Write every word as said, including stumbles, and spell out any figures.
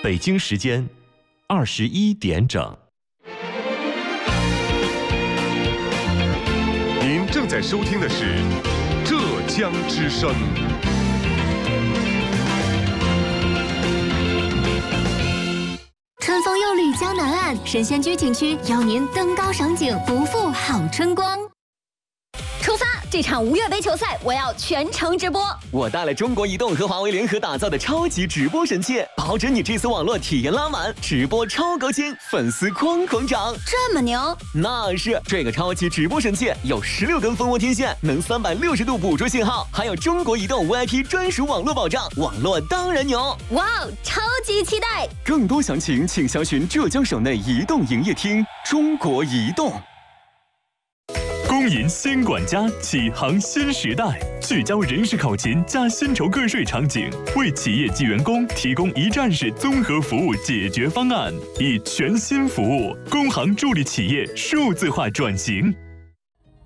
北京时间二十一点整。 您正在收听的是浙江之声。 春风又绿江南岸，神仙居景区邀您登高赏景，不负好春光。出发！这场无月杯球赛，我要全程直播。 我带了中国移动和华为联合打造的超级直播神器，保证你这次网络体验拉满，直播超高清，粉丝哐哐涨。 这么牛？ 那是，这个超级直播神器有十六根蜂窝天线，能三百六十度捕捉信号，还有中国移动 V I P 专属网络保障，网络当然牛。 哇哦，超级期待！ 更多详情请详询浙江省内移动营业厅。中国移动。 工银新管家启航新时代，聚焦人事考勤加薪酬个税场景，为企业及员工提供一站式综合服务解决方案，以全新服务工行助力企业数字化转型。